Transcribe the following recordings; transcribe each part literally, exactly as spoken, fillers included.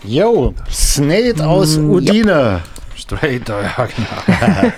Jo, Snade aus mm, Udine. Straight, ja, genau.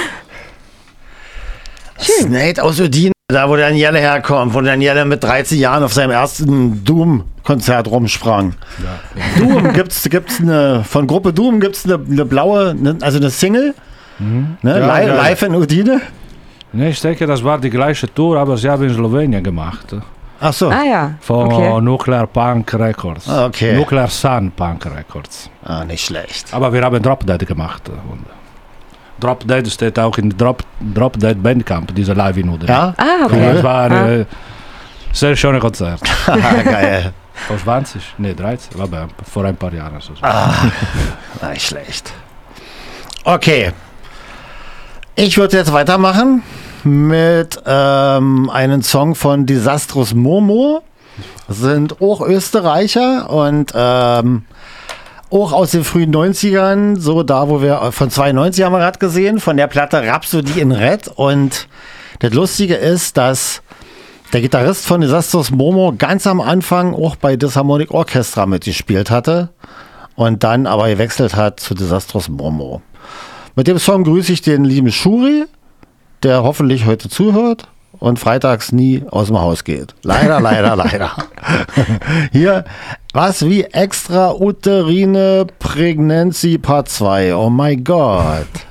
Snade aus Udine, da wo Daniele herkommt, wo Daniele mit dreizehn Jahren auf seinem ersten Doom-Konzert rumsprang. Ja, ja. Doom, gibt's, gibt's eine, von Gruppe Doom gibt es eine, eine blaue, eine, also eine Single, mhm. ne, ja, live, ja. live in Udine. Nee, ich denke, das war die gleiche Tour, aber sie haben in Slowenien gemacht. Ach so. Ah ja. Von okay. Nuclear Punk Records. Ah, okay. Nuclear Sun Punk Records. Ah, nicht schlecht. Aber wir haben Drop Dead gemacht. Und Drop Dead steht auch in Drop, Drop Dead Bandcamp, diese Live in Udine. Ja? Ah, okay. Ja, das war ein ah. äh, sehr schönes Konzert. Geil. Vor zwanzig, nee, dreizehn, war bei, vor ein paar Jahren. So. Ah, nicht schlecht. Okay. Ich würde jetzt weitermachen mit ähm, einem Song von Disastrous Momo. Das sind auch Österreicher und ähm, auch aus den frühen neunzigern, so da, wo wir von zweiundneunzig haben wir gerade gesehen, von der Platte Rhapsody in Red. Und das Lustige ist, dass der Gitarrist von Disastrous Momo ganz am Anfang auch bei Disharmonic Orchestra mitgespielt hatte und dann aber gewechselt hat zu Disastrous Momo. Mit dem Song grüße ich den lieben Shuri, der hoffentlich heute zuhört und freitags nie aus dem Haus geht. Leider, leider, leider. Hier, was wie extrauterine Prägnancy Part zwei. Oh mein Gott.